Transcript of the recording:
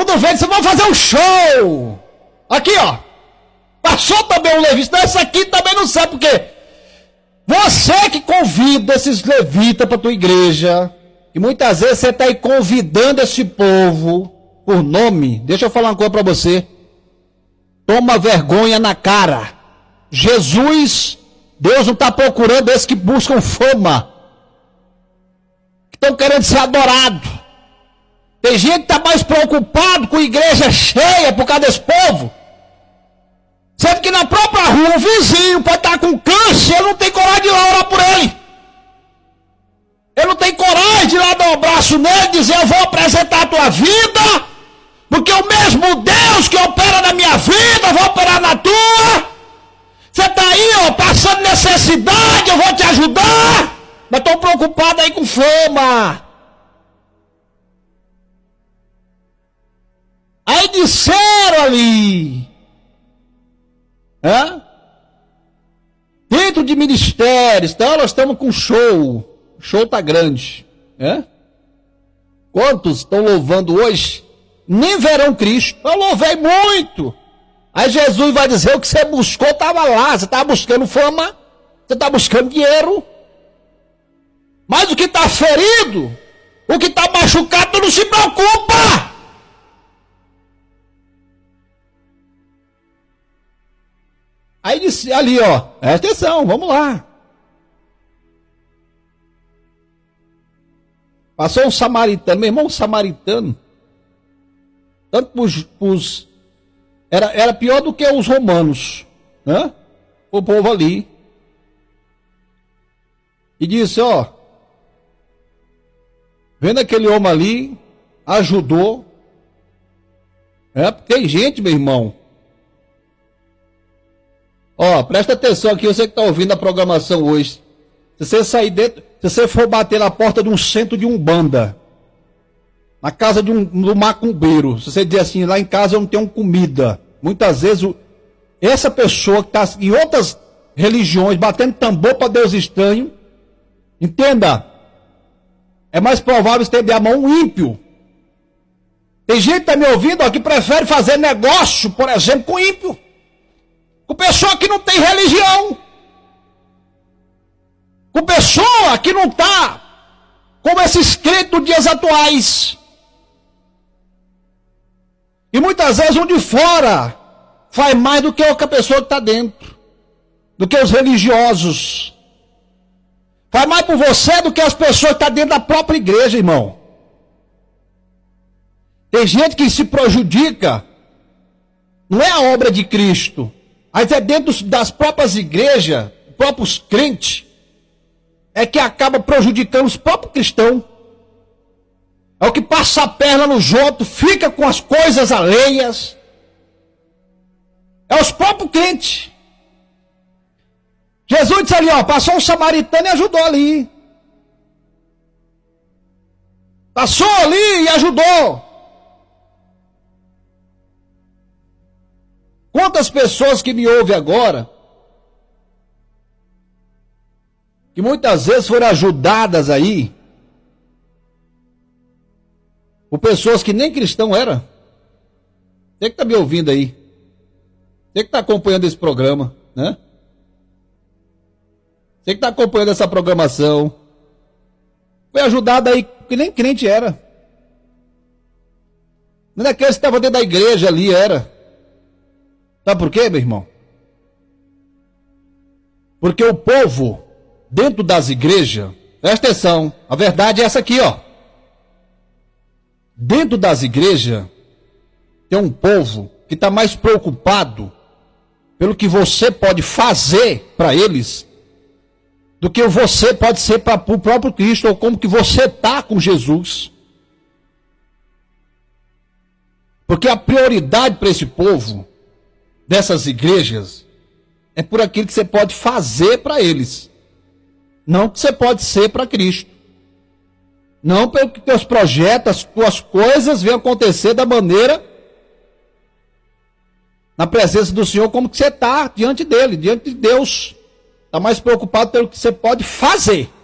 quando vem, você vai fazer um show. Aqui, ó. Passou também um levita. Essa aqui também não sabe por quê. Você que convida esses levitas para tua igreja, e muitas vezes você está aí convidando esse povo por nome. Deixa eu falar uma coisa para você. Toma vergonha na cara. Jesus, Deus não está procurando esses que buscam fama, que estão querendo ser adorados. Tem gente que está mais preocupado com a igreja cheia por causa desse povo. Sendo que na própria rua, o vizinho pode estar com câncer, ele não tem coragem de ir lá orar por ele. Ele não tem coragem de ir lá dar um abraço nele e dizer, eu vou apresentar a tua vida, porque o mesmo Deus que opera na minha vida, eu vou operar na tua. Você está aí, ó, passando necessidade, eu vou te ajudar. Mas estou preocupado aí com fama. Aí disseram ali, dentro de ministérios, então nós estamos com show, o show está grande, quantos estão louvando hoje, nem verão Cristo, eu louvei muito, aí Jesus vai dizer, o que você buscou estava lá, você estava buscando fama, você está buscando dinheiro, mas o que está ferido, o que está machucado, tu não se preocupa. Aí disse ali, ó, presta atenção, vamos lá. Passou um samaritano, meu irmão, um samaritano, tanto era pior do que os romanos, né? O povo ali. E disse, ó, vendo aquele homem ali, ajudou. Porque tem gente, meu irmão. Ó, presta atenção aqui, você que está ouvindo a programação hoje. Se você sair dentro, se você for bater na porta de um centro de umbanda, na casa de um macumbeiro, se você dizer assim, lá em casa eu não tenho comida. Muitas vezes, essa pessoa que está em outras religiões, batendo tambor para Deus estranho, entenda, é mais provável estender a mão um ímpio. Tem gente que está me ouvindo, ó, que prefere fazer negócio, por exemplo, com ímpio. Com pessoa que não tem religião. Com pessoa que não está como esses crentes dos dias atuais. E muitas vezes um de fora faz mais do que a pessoa que está dentro. Do que os religiosos. Faz mais por você do que as pessoas que estão dentro da própria igreja, irmão. Tem gente que se prejudica. Não é a obra de Cristo. Mas é dentro das próprias igrejas, próprios crentes, é que acaba prejudicando os próprios cristãos. É o que passa a perna nos outros, fica com as coisas alheias. É os próprios crentes. Jesus disse ali, ó, passou um samaritano e ajudou ali. Passou ali e ajudou. Quantas pessoas que me ouvem agora, que muitas vezes foram ajudadas aí, por pessoas que nem cristão eram. Você que está me ouvindo aí, você que está acompanhando esse programa, né? Você que está acompanhando essa programação, foi ajudado aí, que nem crente era. Nem daqueles que estavam dentro da igreja ali era. Sabe por quê, meu irmão? Porque o povo, dentro das igrejas, presta atenção, a verdade é essa aqui, ó. Dentro das igrejas, tem um povo que está mais preocupado pelo que você pode fazer para eles, do que você pode ser para o próprio Cristo, ou como que você está com Jesus. Porque a prioridade para esse povo, dessas igrejas, é por aquilo que você pode fazer para eles, não que você pode ser para Cristo, não pelo que teus projetos, as tuas coisas venham acontecer da maneira, na presença do Senhor, como que você está diante dele, diante de Deus, está mais preocupado pelo que você pode fazer.